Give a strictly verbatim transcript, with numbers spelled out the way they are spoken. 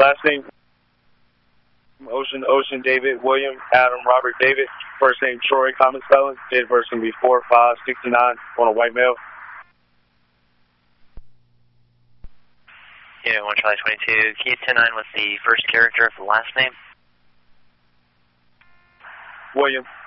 Last name, Ocean, Ocean, David, William, Adam, Robert, David. First name, Troy, common spelling. Date of birth going to be four five sixty-nine on a white male. Yeah, one Charlie twenty-two. Key ten nine with the first character of the last name. William.